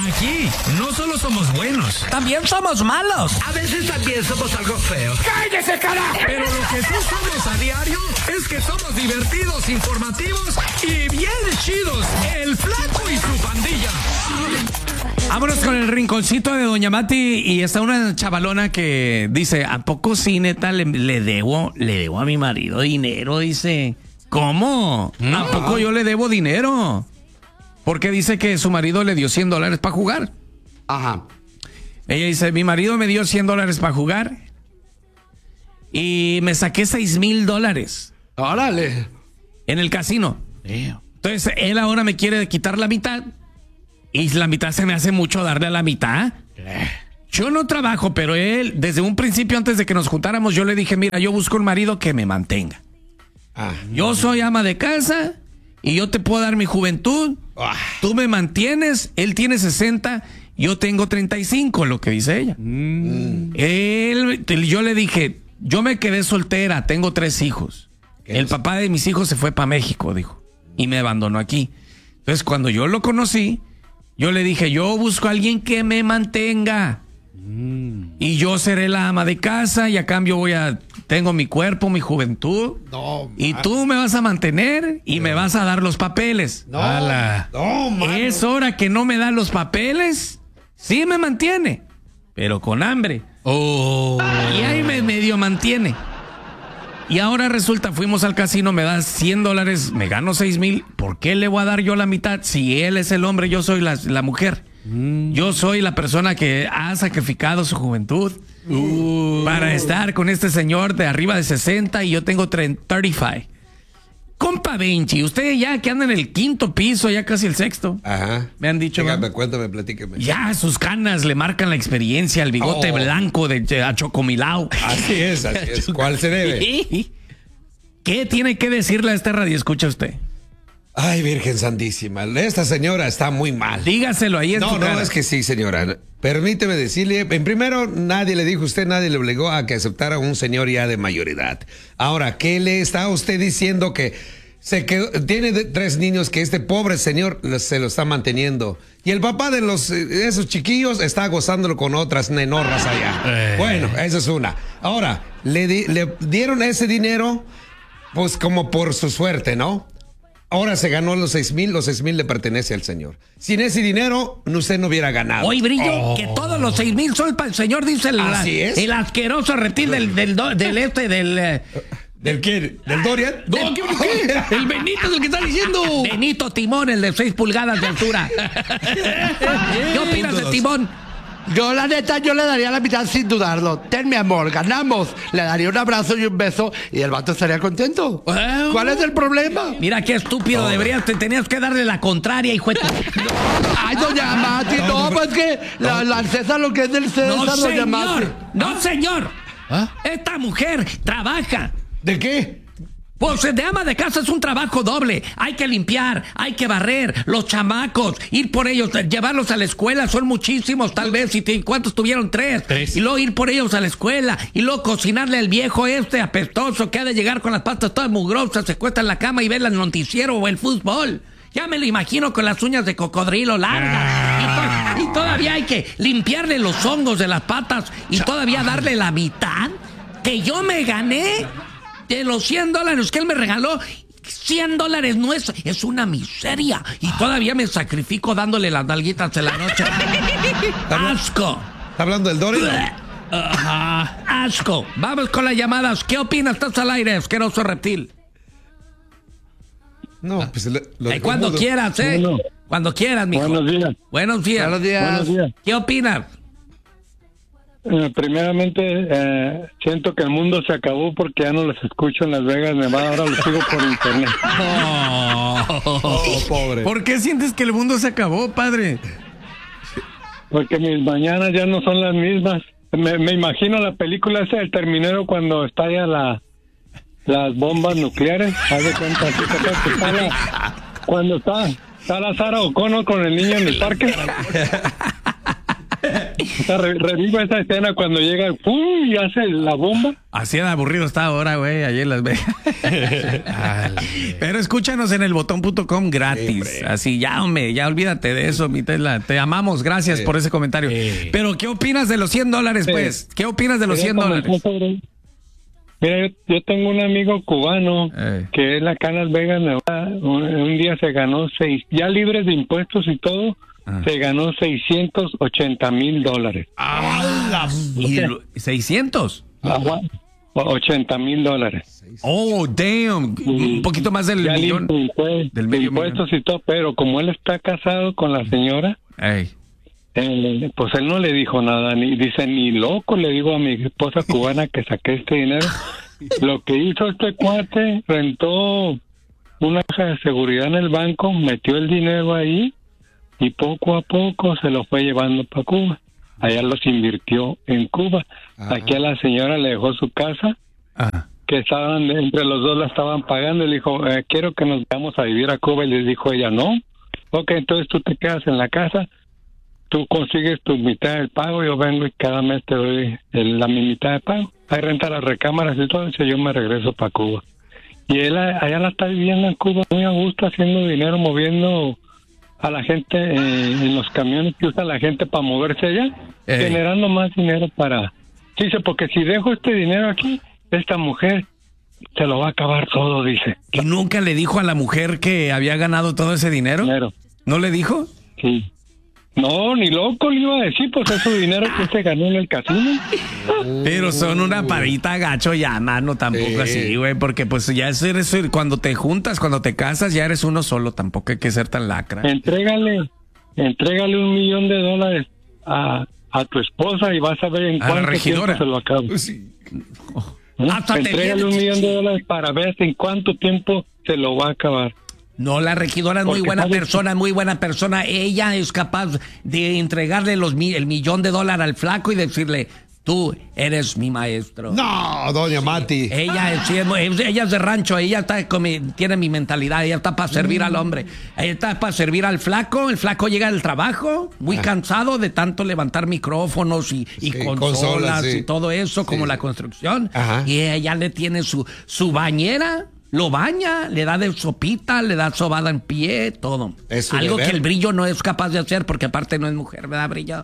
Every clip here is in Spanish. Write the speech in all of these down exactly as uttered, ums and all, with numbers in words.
Aquí no solo somos buenos, también somos malos. A veces también somos algo feos. ¡Cállese, carajo! Pero lo que sí somos a diario es que somos divertidos, informativos y bien chidos. El Flaco y su pandilla. Vámonos con el rinconcito de Doña Mati. Y está una chavalona que dice: ¿a poco sí, neta, le, le debo le debo a mi marido dinero? Dice, ¿cómo? ¿A poco yo le debo dinero? Porque dice que su marido le dio cien dólares para jugar. Ajá. Ella dice, mi marido me dio cien dólares para jugar y me saqué seis mil dólares. Órale. En el casino. Entonces, él ahora me quiere quitar la mitad. Y la mitad se me hace mucho darle a la mitad. Yo no trabajo, pero él, desde un principio, antes de que nos juntáramos, yo le dije, mira, yo busco un marido que me mantenga. Ah. Yo soy ama de casa y yo te puedo dar mi juventud. Ah. Tú me mantienes, él tiene sesenta, yo tengo treinta y cinco, lo que dice ella. Mm. Él, yo le dije, yo me quedé soltera, tengo tres hijos. El papá de mis hijos se fue para México, dijo, y me abandonó aquí. Entonces, cuando yo lo conocí, yo le dije, yo busco a alguien que me mantenga. Mm. Y yo seré la ama de casa y a cambio voy a... Tengo mi cuerpo, mi juventud. No, y tú me vas a mantener y no. me vas a dar los papeles. No, no, es hora que no me dan los papeles. Sí me mantiene, pero con hambre. Oh. Y ahí me medio mantiene. Y ahora resulta, fuimos al casino, me da cien dólares, me gano seis mil. ¿Por qué le voy a dar yo la mitad? Si él es el hombre, yo soy la, la mujer. Mm. Yo soy la persona que ha sacrificado su juventud uh. para estar con este señor de arriba de sesenta y yo tengo treinta y cinco. Compa Benchi, usted ya que anda en el quinto piso, ya casi el sexto. Ajá. Me han dicho. Dígame, cuéntame, platíqueme. Ya sus canas le marcan la experiencia, el bigote oh. blanco de a Chocomilao. Así es, así es. ¿Cuál se debe? ¿Qué tiene que decirle a este radio escucha usted? Ay, Virgen Santísima, esta señora está muy mal. Dígaselo ahí en No, su no, cara. es que sí, señora. Permíteme decirle, en primero, nadie le dijo a usted, nadie le obligó a que aceptara a un señor ya de mayoridad. Ahora, ¿qué le está usted diciendo que se quedó, tiene de, tres niños que este pobre señor se lo está manteniendo? Y el papá de los esos chiquillos está gozándolo con otras nenorras allá. Eh. Bueno, esa es una. Ahora, le, di, le dieron ese dinero, pues como por su suerte, ¿no? Ahora se ganó los seis mil, los seis mil le pertenece al señor. Sin ese dinero, usted no hubiera ganado. Hoy brillo, oh. que todos los seis mil son para el señor, dice el, Así es. el asqueroso reptil del, del, del, del este, del... Eh, ¿Del qué? ¿Del Dorian? No, ¿qué, qué? El Benito es el que está diciendo. Benito Timón, el de seis pulgadas de altura. ¿Qué opinas de Timón? Yo, la neta, yo le daría la mitad sin dudarlo. Ten, mi amor, ganamos. Le daría un abrazo y un beso y el vato estaría contento. Well, ¿cuál es el problema? Mira qué estúpido, oh. deberías, te tenías que darle la contraria, hijo de... Ay, doña Mati, no, pues que la, la César lo que es del César, no, doña señor, Mati. No, señor. ¿Ah? Esta mujer trabaja. ¿De qué? Pues de ama de casa es un trabajo doble. Hay que limpiar, hay que barrer, los chamacos, ir por ellos, llevarlos a la escuela, son muchísimos tal vez. ¿Y te, cuántos tuvieron? Tres. Tres. Y luego ir por ellos a la escuela, y luego cocinarle al viejo este apestoso que ha de llegar con las patas todas mugrosas, se cuesta en la cama y ve el noticiero o el fútbol. Ya me lo imagino con las uñas de cocodrilo largas. Ah. Y, to- y todavía hay que limpiarle los hongos de las patas y todavía darle la mitad que yo me gané. De los cien dólares que él me regaló, cien dólares no es, es una miseria. Y todavía me sacrifico dándole las nalguitas en la noche. ¡Asco! ¿Está hablando del Dorian? Ajá, asco. Vamos con las llamadas. ¿Qué opinas? Estás al aire, asqueroso reptil. No, pues lo, lo eh, cuando mudo. quieras, ¿eh? Bueno, cuando quieras, mijo. Buenos días. Buenos días. Buenos días. Buenos días. ¿Qué opinas? Eh, primeramente, eh, siento que el mundo se acabó porque ya no los escucho en Las Vegas, Nevada, ahora los sigo por internet. Oh, oh, pobre. ¿Por qué sientes que el mundo se acabó, padre? Porque mis mañanas ya no son las mismas. Me, me imagino la película esa del Terminero cuando estalla la, las bombas nucleares. Haz de cuenta, así que está la, cuando está, está la Sarah O'Connor con el niño en el parque. O sea, re- revivo esa escena cuando llega, ¡pum! Y hace la bomba. Así de aburrido está ahora, güey, allí en Las Vegas. Pero escúchanos en el botón punto com gratis. Sí, así, ya, hombre, ya olvídate de eso, mi Tesla. Te amamos, gracias sí. por ese comentario. Sí. Pero, ¿qué opinas de los cien dólares, sí. pues? ¿Qué opinas de los cien dólares? Mira, yo, yo tengo un amigo cubano eh. que él acá en Las Vegas, un, un día se ganó seis, ya libres de impuestos y todo, ah. se ganó seiscientos ochenta mil dólares. ¡Ah! ¿seiscientos? ochenta mil dólares. Oh, damn. Un poquito más del ya millón. De impuestos, del medio impuestos millón. Y todo, pero como él está casado con la señora, Ey. Él, pues él no le dijo nada, ni dice, ni loco le digo a mi esposa cubana que saqué este dinero. Lo que hizo este cuate, rentó una caja de seguridad en el banco, metió el dinero ahí y poco a poco se lo fue llevando para Cuba. Allá los invirtió en Cuba. Ajá. Aquí a la señora le dejó su casa, Ajá. que estaban, entre los dos la estaban pagando, y le dijo, eh, quiero que nos vayamos a vivir a Cuba, y les dijo ella, no. Ok, entonces tú te quedas en la casa, tú consigues tu mitad del pago, yo vengo y cada mes te doy el, la mi mitad de pago. Hay renta las recámaras y todo eso, yo me regreso para Cuba. Y él allá la está viviendo en Cuba muy a gusto, haciendo dinero, moviendo a la gente eh, en los camiones que usa la gente para moverse allá, Ey. generando más dinero para... Dice, porque si dejo este dinero aquí, esta mujer se lo va a acabar todo, dice. ¿Y nunca le dijo a la mujer que había ganado todo ese dinero? dinero. ¿No le dijo? Sí. No, ni loco le iba a decir, pues es su dinero que se ganó en el casino. Pero son una parita gacho ya, mano, tampoco sí. así, güey, porque pues ya eres, cuando te juntas, cuando te casas, ya eres uno solo, tampoco hay que ser tan lacra. Entrégale, entrégale un millón de dólares a, a tu esposa y vas a ver en a cuánto regidora. tiempo se lo acaba. Sí. Oh. ¿Eh? Entrégale un millón de dólares para ver en cuánto tiempo se lo va a acabar. No, la regidora es muy buena sabe... persona, muy buena persona. Ella es capaz de entregarle los el millón de dólares al flaco y decirle, tú eres mi maestro. No, doña Mati. Ella es, ella es de rancho, ella está tiene mi mentalidad, ella está para servir mm. al hombre. Ella está para servir al flaco, el flaco llega del trabajo, muy ah. cansado de tanto levantar micrófonos y, y sí, consolas, consolas sí. y todo eso, sí. como la construcción. Ajá. Y ella le tiene su, su bañera. Lo baña, le da de sopita, le da sobada en pie, todo. Algo deber. Que el Brillo no es capaz de hacer porque aparte no es mujer, ¿verdad, Brillo?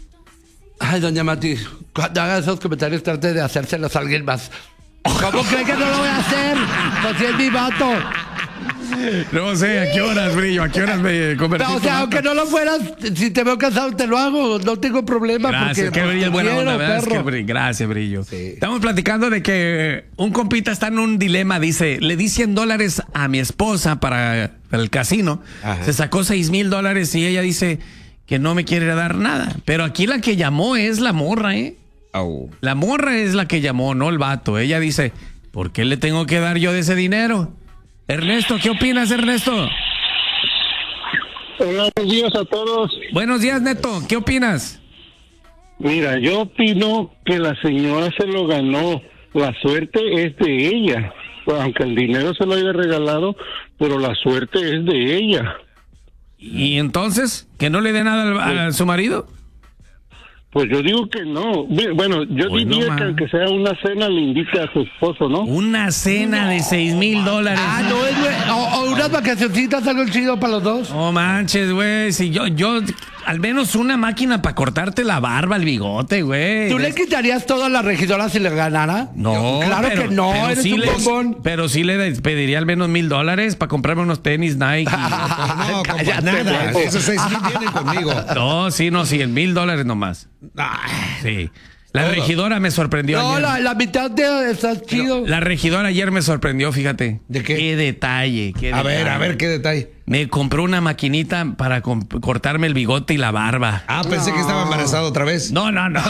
Ay, doña Mati, cuando haga esos comentarios trate de hacérselos a alguien más. ¿Cómo cree que no lo voy a hacer? Pues si es mi vato. No sé, ¿a qué horas, Brillo? ¿A qué horas me convertí? No, o sea, aunque no lo fueras, si te veo casado te lo hago, no tengo problema. Gracias, porque, que Brillo es buena quiero, onda, ¿verdad? Es que Brillo, gracias, Brillo. Sí. Estamos platicando de que un compita está en un dilema, dice, le di cien dólares a mi esposa para, para el casino, Ajá. se sacó seis mil dólares y ella dice que no me quiere dar nada. Pero aquí la que llamó es la morra, ¿eh? Oh. La morra es la que llamó, no el vato. Ella dice, ¿por qué le tengo que dar yo de ese dinero? Ernesto, ¿qué opinas, Ernesto? Buenos días a todos. Buenos días, Neto, ¿qué opinas? Mira, yo opino que la señora se lo ganó. La suerte es de ella. Aunque el dinero se lo haya regalado, pero la suerte es de ella. ¿Y entonces? ¿Que no le dé nada a, a su marido? Pues yo digo que no. Bueno, yo pues diría no, que aunque sea una cena le invite a su esposo, ¿no? Una cena no, de seis mil dólares. Ah, no, es, güey. O, o unas vacacioncitas, algo chido para los dos. Oh, manches, güey. Si yo, yo, al menos una máquina para cortarte la barba, el bigote, güey. ¿Tú le quitarías todo a la regidora si le ganara? No, claro pero, que no, pero eres sí un le, bombón. Pero sí le pediría al menos mil dólares para comprarme unos tenis Nike. No, compa, nada. Esos seis mil vienen conmigo. No, sí, no, sí, en mil dólares nomás. Sí. La Todo. regidora me sorprendió. No, ayer. La, la mitad de está chido. Pero la regidora ayer me sorprendió, fíjate. ¿De qué? Qué detalle. Qué a detalle. ver, a ver, qué detalle. Me compró una maquinita para cortarme el bigote y la barba. Ah, pensé no. que estaba embarazado otra vez. No, no, no.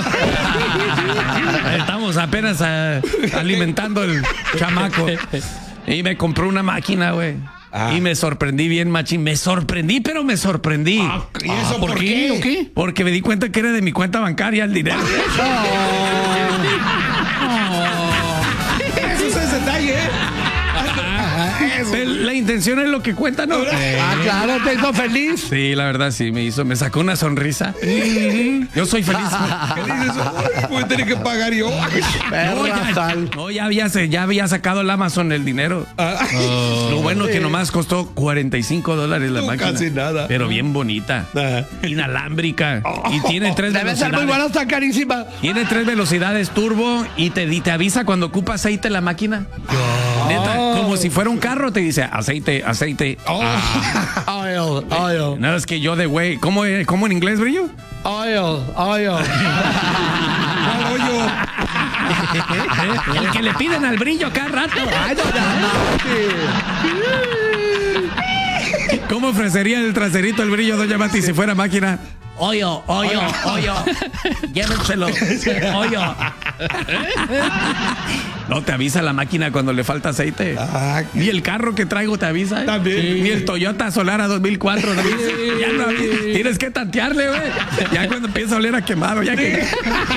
Estamos apenas a, alimentando el chamaco. Y me compró una máquina, güey. Ah. Y me sorprendí bien, machín. Me sorprendí, pero me sorprendí. Ah, ¿y eso ah, por, ¿por qué? qué? ¿O qué? Porque me di cuenta que era de mi cuenta bancaria el dinero. Oh. Oh. Eso es el detalle, ¿eh? La, intención es lo que cuenta, ¿no? Eh. Ah, claro, te hizo feliz. Sí, la verdad sí, me hizo, me sacó una sonrisa. Yo soy feliz. ¿Qué dices? Voy a tener que pagar yo. No, ya, no, ya había, ya había sacado el Amazon el dinero. Ah. Oh. Lo bueno que nomás costó cuarenta y cinco dólares la no, máquina. Casi nada. Pero bien bonita. Ajá. Inalámbrica. Y tiene tres Debe velocidades. ser muy buena, está carísima. Tiene tres velocidades turbo y te, y te avisa cuando ocupa aceite la máquina. Oh. Neta, como si fuera un carro, te dice aceite, aceite. Oh. Ah. Oil, oil. Nada, es que yo de güey. ¿Cómo, ¿Cómo en inglés, Brillo? Oil, oil. El que le piden al Brillo cada rato. Ay, no, no, no. ¿Cómo ofrecería el traserito el Brillo, doña Mati, si fuera máquina? Hoyo, hoyo, hoyo. Llévenselo. Hoyo. No te avisa la máquina cuando le falta aceite. Ah, Ni el carro que traigo te avisa. ¿eh? También. Sí. Ni el Toyota Solara dos mil cuatro. Ya no, tienes que tantearle, güey. Ya cuando empieza a oler a quemado, ya que...